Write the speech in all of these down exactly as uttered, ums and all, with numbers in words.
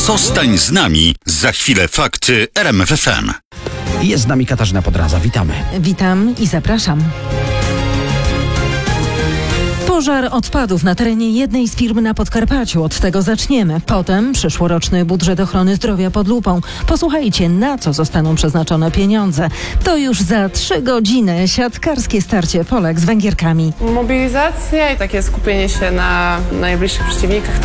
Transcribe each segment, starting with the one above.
Zostań z nami. Za chwilę fakty R M F F M. Jest z nami Katarzyna Podradza. Witamy. Witam i zapraszam. Pożar odpadów na terenie jednej z firm na Podkarpaciu. Od tego zaczniemy. Potem przyszłoroczny budżet ochrony zdrowia pod lupą. Posłuchajcie, na co zostaną przeznaczone pieniądze. To już za trzy godziny siatkarskie starcie Polek z Węgierkami. Mobilizacja i takie skupienie się na najbliższych przeciwnikach.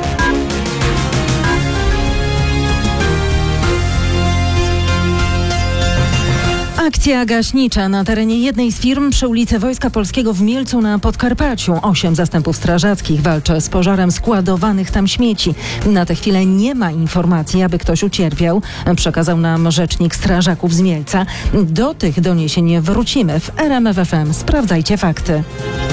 Akcja gaśnicza na terenie jednej z firm przy ulicy Wojska Polskiego w Mielcu na Podkarpaciu. Osiem zastępów strażackich walczy z pożarem składowanych tam śmieci. Na tę chwilę nie ma informacji, aby ktoś ucierpiał. Przekazał nam rzecznik strażaków z Mielca. Do tych doniesień wrócimy w R M F F M. Sprawdzajcie fakty.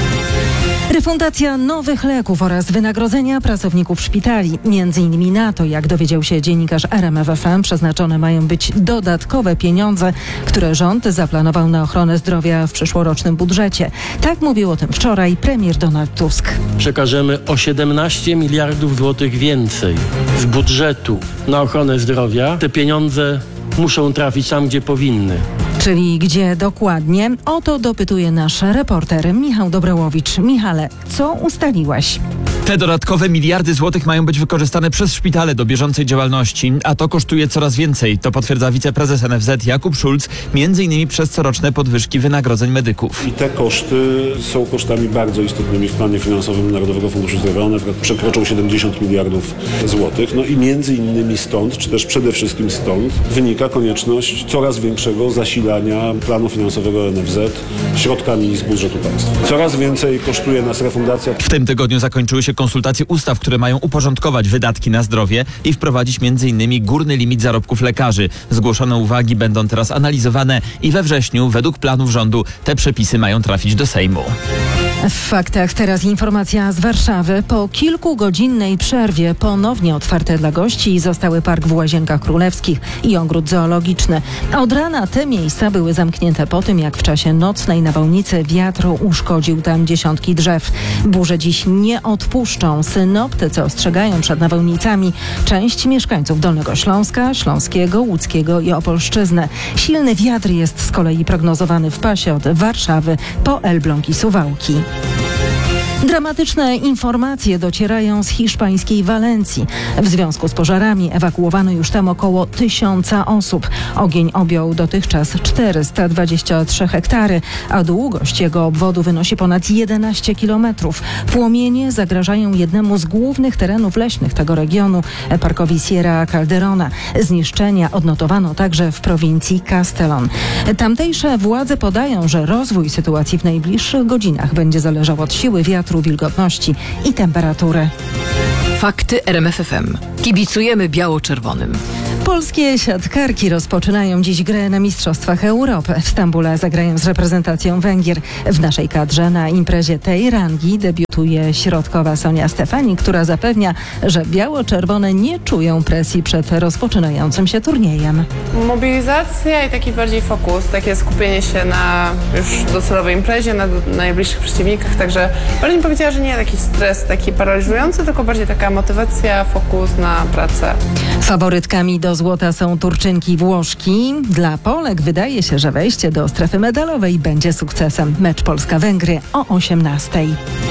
Refundacja nowych leków oraz wynagrodzenia pracowników szpitali. Między innymi na to, jak dowiedział się dziennikarz R M F F M, przeznaczone mają być dodatkowe pieniądze, które rząd zaplanował na ochronę zdrowia w przyszłorocznym budżecie. Tak mówił o tym wczoraj premier Donald Tusk. Przekażemy o siedemnaście miliardów złotych więcej z budżetu na ochronę zdrowia. Te pieniądze muszą trafić tam, gdzie powinny. Czyli gdzie dokładnie? O to dopytuje nasz reporter Michał Dobrołowicz. Michale, co ustaliłeś? Te dodatkowe miliardy złotych mają być wykorzystane przez szpitale do bieżącej działalności, a to kosztuje coraz więcej. To potwierdza wiceprezes N F Z Jakub Szulc, między innymi przez coroczne podwyżki wynagrodzeń medyków. I te koszty są kosztami bardzo istotnymi w planie finansowym Narodowego Funduszu Zdrowia. One przekroczą siedemdziesiąt miliardów złotych. No i między innymi stąd, czy też przede wszystkim stąd, wynika konieczność coraz większego zasilania planu finansowego N F Z środkami z budżetu państwa. Coraz więcej kosztuje nas refundacja. W tym tygodniu zakończyły się konsultacje ustaw, które mają uporządkować wydatki na zdrowie i wprowadzić między innymi górny limit zarobków lekarzy. Zgłoszone uwagi będą teraz analizowane i we wrześniu, według planów rządu, te przepisy mają trafić do Sejmu. W faktach teraz informacja z Warszawy. Po kilkugodzinnej przerwie ponownie otwarte dla gości zostały park w Łazienkach Królewskich i ogród zoologiczny. Od rana te miejsca były zamknięte po tym, jak w czasie nocnej nawałnicy wiatr uszkodził tam dziesiątki drzew. Burze dziś nie odpuszczą. Synoptycy ostrzegają przed nawałnicami część mieszkańców Dolnego Śląska, Śląskiego, Łódzkiego i Opolszczyzny. Silny wiatr jest z kolei prognozowany w pasie od Warszawy po Elbląg i Suwałki. Dramatyczne informacje docierają z hiszpańskiej Walencji. W związku z pożarami ewakuowano już tam około tysiąca osób. Ogień objął dotychczas czterysta dwadzieścia trzy hektary, a długość jego obwodu wynosi ponad jedenaście kilometrów. Płomienie zagrażają jednemu z głównych terenów leśnych tego regionu, parkowi Sierra Calderona. Zniszczenia odnotowano także w prowincji Castellón. Tamtejsze władze podają, że rozwój sytuacji w najbliższych godzinach będzie zależał od siły wiatru, wilgotności i temperatury. Fakty R M F F M. Kibicujemy biało-czerwonym. Polskie siatkarki rozpoczynają dziś grę na Mistrzostwach Europy. W Stambule zagrają z reprezentacją Węgier. W naszej kadrze na imprezie tej rangi debiutuje środkowa Sonia Stefani, która zapewnia, że biało-czerwone nie czują presji przed rozpoczynającym się turniejem. Mobilizacja i taki bardziej fokus, takie skupienie się na już docelowej imprezie, na najbliższych przeciwnikach, także bardziej bym powiedziała, że nie taki stres taki paraliżujący, tylko bardziej taka motywacja, fokus na pracę. Faworytkami do złota są Turczynki Włoszki. Dla Polek wydaje się, że wejście do strefy medalowej będzie sukcesem. Mecz Polska-Węgry o osiemnastej.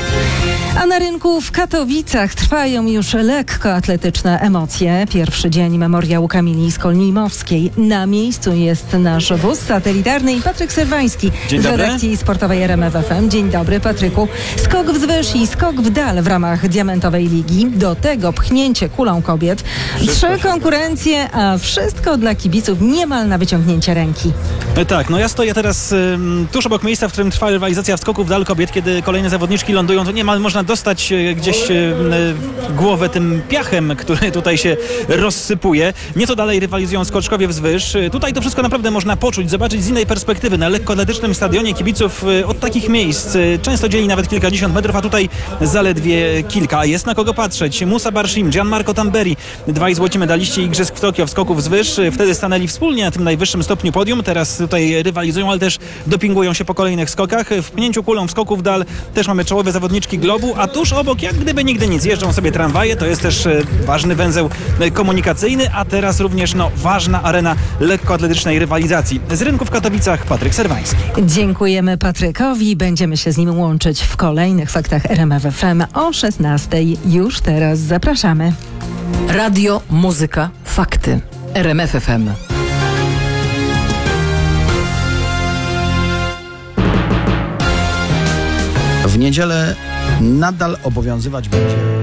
A na rynku w Katowicach trwają już lekkoatletyczne emocje. Pierwszy dzień memoriału Kamili Skolnimowskiej. Na miejscu jest nasz wóz satelitarny i Patryk Serwański Dzień z dobry. redakcji sportowej R M F F M. Dzień dobry, Patryku. Skok wzwyż i skok w dal w ramach Diamentowej Ligi. Do tego pchnięcie kulą kobiet. Trzy konkurencje, a wszystko dla kibiców niemal na wyciągnięcie ręki. Tak, no ja stoję teraz y, tuż obok miejsca, w którym trwa rywalizacja w skoku w dal kobiet. Kiedy kolejne zawodniczki lądują, to niemal można dostać y, gdzieś y, w głowę tym piachem, który tutaj się rozsypuje. Nieco dalej rywalizują skoczkowie wzwyż. Y, tutaj to wszystko naprawdę można poczuć, zobaczyć z innej perspektywy. Na lekkoatletycznym stadionie kibiców y, od takich miejsc y, często dzieli nawet kilkadziesiąt metrów, a tutaj zaledwie kilka. Jest na kogo patrzeć. Musa Barshim, Gianmarco Tamberi, dwaj złoci medaliści Igrzysk w Tokio w skoku wzwyż. Wtedy stanęli wspólnie na tym najwyższym stopniu podium. Teraz tutaj rywalizują, ale też dopingują się po kolejnych skokach. W pchnięciu kulą w skoku w dal też mamy czołowe zawodniczki Globu. Stoku, a tuż obok, jak gdyby nigdy nic, jeżdżą sobie tramwaje. To jest też e, ważny węzeł e, komunikacyjny, a teraz również no, ważna arena lekkoatletycznej rywalizacji. Z rynku w Katowicach Patryk Serwański. Dziękujemy Patrykowi. Będziemy się z nim łączyć w kolejnych faktach R M F F M o szesnastej. Już teraz zapraszamy. Radio, muzyka, fakty. R M F F M. W niedzielę nadal obowiązywać będzie